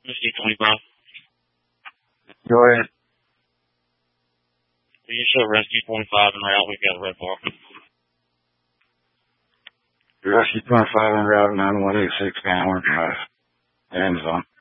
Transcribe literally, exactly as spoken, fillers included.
Whiskey twenty-five. Go ahead. Will you show Rescue twenty-five en route? We've got a red bar. Rescue twenty-five en route, nine one eight six Van Horn Drive. Amazon.